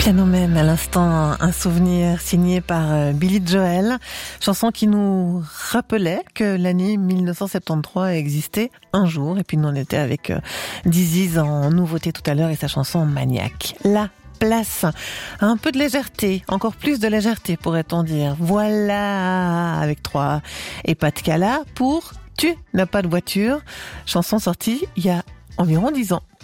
Pianomène, à l'instant, un souvenir signé par Billy Joel, chanson qui nous rappelait que l'année 1973 existait un jour, et puis nous on était avec Diziz en nouveauté tout à l'heure et sa chanson Maniaque. La place à un peu de légèreté, encore plus de légèreté pourrait-on dire. Voilà, avec 3 et pas de cala pour Tu n'as pas de voiture, chanson sortie il y a environ 10 ans.